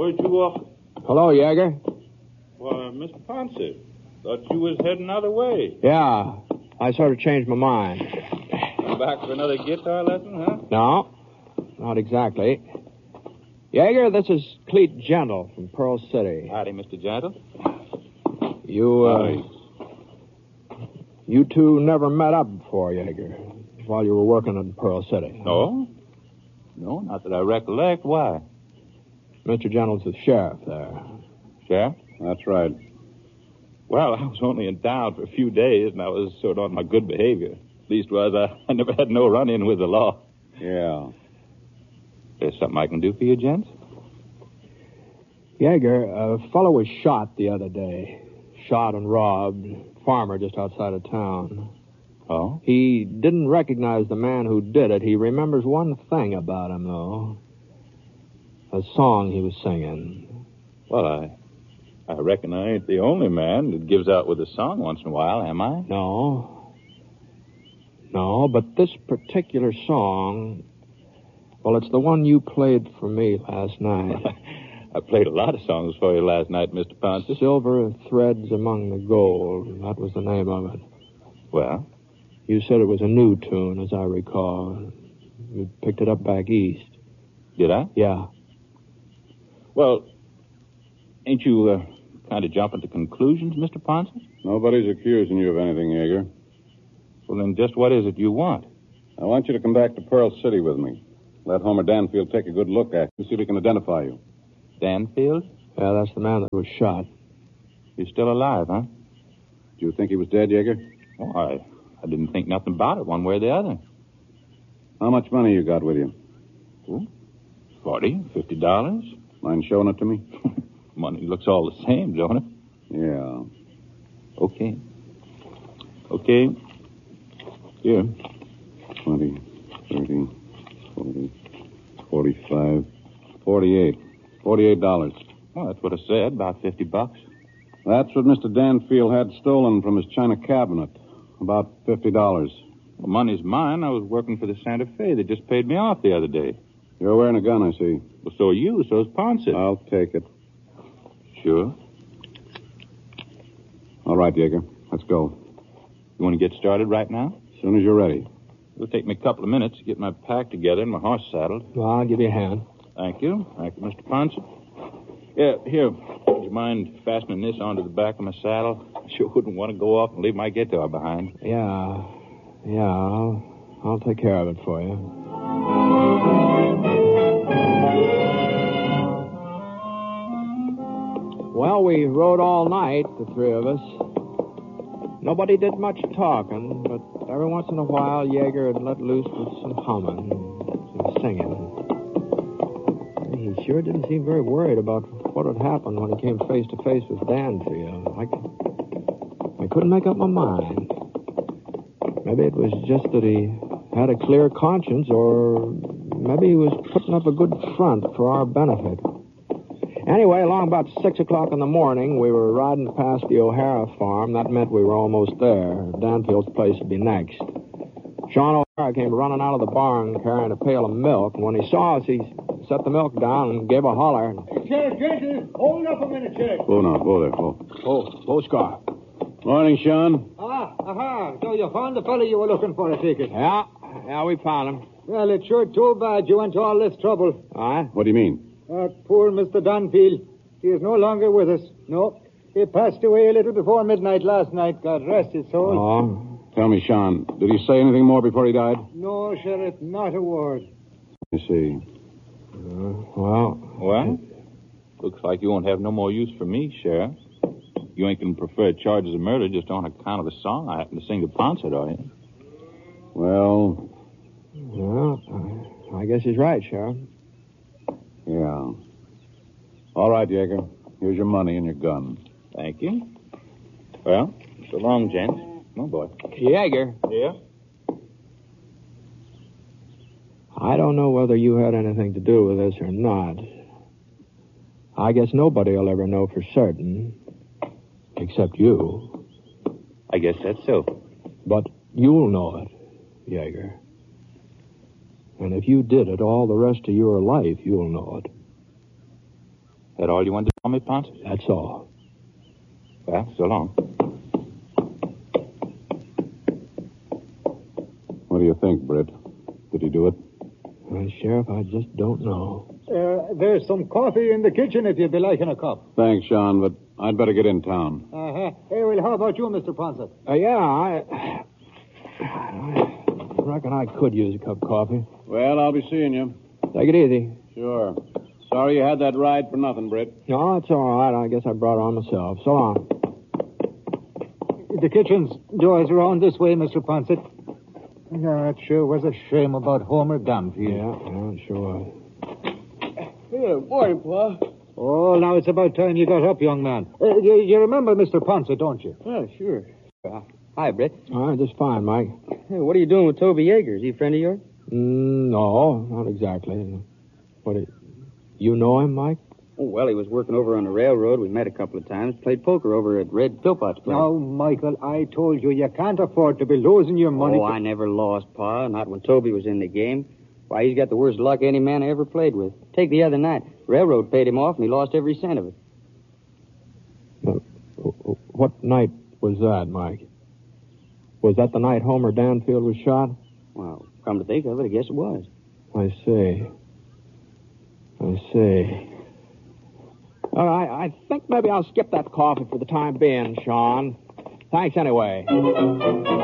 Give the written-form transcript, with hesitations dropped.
Where'd you off? Hello, Jaeger. Why, Mr. Ponce, thought you was heading other way. Yeah, I sort of changed my mind. Come back for another guitar lesson, huh? No, not exactly. Jaeger, this is Cleet Gentle from Pearl City. Howdy, Mr. Gentle. You two never met up before, Jaeger, while you were working in Pearl City. No? No, not that I recollect. Why? Mr. Gentle's the sheriff there. Sheriff? That's right. Well, I was only in town for a few days, and I was sort of on my good behavior. Leastwise, I never had no run-in with the law. Yeah. There's something I can do for you, gents? Jaeger, a fellow was shot the other day. Shot and robbed. Farmer just outside of town. Oh? He didn't recognize the man who did it. He remembers one thing about him, though. A song he was singing. Well, I reckon I ain't the only man that gives out with a song once in a while, am I? No, but this particular song, well, it's the one you played for me last night. I played a lot of songs for you last night, Mr. Ponce. Silver Threads Among the Gold. That was the name of it. Well? You said it was a new tune, as I recall. You picked it up back east. Did I? Yeah. Well, ain't you kind of jumping to conclusions, Mr. Ponce? Nobody's accusing you of anything, Jaeger. Well, then just what is it you want? I want you to come back to Pearl City with me. Let Homer Danfield take a good look at you, see if he can identify you. Danfield? Yeah, that's the man that was shot. He's still alive, huh? Do you think he was dead, Jaeger? Oh, I didn't think nothing about it one way or the other. How much money you got with you? $40, $50. Mind showing it to me? Money looks all the same, don't it? Yeah. Okay. Here. 20, 30, 40, 45, 48. $48. Oh, that's what I said, about $50. That's what Mr. Danfield had stolen from his china cabinet. About $50. The money's mine. I was working for the Santa Fe. They just paid me off the other day. You're wearing a gun, I see. Well, so are you. So's Ponce. I'll take it. Sure. All right, Jaeger. Let's go. You want to get started right now? As soon as you're ready. It'll take me a couple of minutes to get my pack together and my horse saddled. Well, I'll give you a hand. Thank you. Thank you, Mr. Ponce. Yeah, here. Would you mind fastening this onto the back of my saddle? I sure wouldn't want to go off and leave my guitar behind. Yeah, I'll take care of it for you. Well, we rode all night, the three of us. Nobody did much talking, but every once in a while, Jaeger had let loose with some humming, some singing. He sure didn't seem very worried about what had happened when he came face to face with Danfield. I couldn't make up my mind. Maybe it was just that he had a clear conscience, or maybe he was putting up a good front for our benefit. Anyway, along about 6 o'clock in the morning, we were riding past the O'Hara farm. That meant we were almost there. Danfield's place would be next. Sean O'Hara came running out of the barn carrying a pail of milk, and when he saw us, he set the milk down and gave a holler. Hey, Sheriff Jenkins, hold up a minute, Sheriff. Whoa now, whoa there, whoa. Oh, Scar. Morning, Sean. So you found the fellow you were looking for, I take it. Yeah, we found him. Well, it's sure too bad you went to all this trouble. All right. What do you mean? Poor Mr. Danfield. He is no longer with us. No. He passed away a little before midnight last night. God rest his soul. Oh. Tell me, Sean, did he say anything more before he died? No, Sheriff, not a word. You see. Well, looks like you won't have no more use for me, Sheriff. You ain't going to prefer charges of murder just on account of a song I happen to sing to Ponce, are you? Well, I guess he's right, Sheriff. yeah. All right, Jaeger. Here's your money and your gun. Thank you. Well, so long, gents. Oh, boy. Jaeger. Yeah? I don't know whether you had anything to do with this or not. I guess nobody will ever know for certain, except you. I guess that's so. But you'll know it, Jaeger. And if you did it all the rest of your life, you'll know it. That all you wanted to tell me, Ponce? That's all. Well, so long. What do you think, Britt? Did he do it? Well, Sheriff, I just don't know. There's some coffee in the kitchen if you'd be liking a cup. Thanks, Sean, but I'd better get in town. Uh-huh. Hey, well, how about you, Mr. Ponce? Yeah, I reckon I could use a cup of coffee. Well, I'll be seeing you. Take it easy. Sure. Sorry you had that ride for nothing, Britt. No, it's all right. I guess I brought it on myself. So long. The kitchen's doors around this way, Mr. Ponce. Yeah, it sure was a shame about Homer Dunphy. Yeah, it sure was. Yeah, morning, Pa. Oh, now it's about time you got up, young man. You remember Mr. Ponce, don't you? Oh, sure. Hi, Britt. All right, just fine, Mike. Hey, what are you doing with Toby Yeager? Is he a friend of yours? No, not exactly. What, you know him, Mike? Oh, well, he was working over on the railroad. We met a couple of times. Played poker over at Red Philpott's place. Now, Michael, I told you can't afford to be losing your money. Oh, I never lost, Pa. Not when Toby was in the game. Why, he's got the worst luck any man I ever played with. Take the other night. Railroad paid him off, and he lost every cent of it. What night was that, Mike? Was that the night Homer Danfield was shot? Well, come to think of it, I guess it was. I see. All right, I think maybe I'll skip that coffee for the time being, Sean. Thanks anyway.